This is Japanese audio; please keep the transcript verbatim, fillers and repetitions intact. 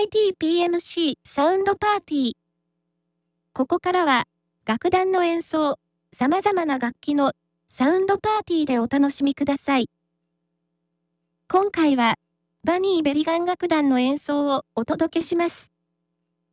ティーピーエムシー サウンドパーティー。ここからは、楽団の演奏、様々な楽器のサウンドパーティーでお楽しみください。今回は、バニーベリガン楽団の演奏をお届けします。